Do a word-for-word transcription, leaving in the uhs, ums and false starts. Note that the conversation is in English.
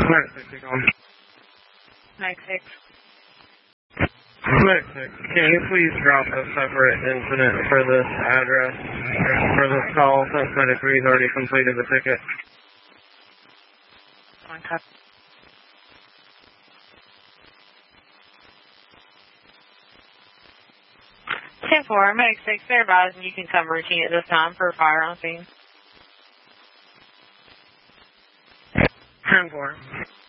Medic six, you calling? Medic six. Medic six, can you please drop a separate incident for this address, for this call, since Medic three's already completed the ticket? Okay. ten four, Medic six, they're advising you can come routine at this time for fire on scene. ten four.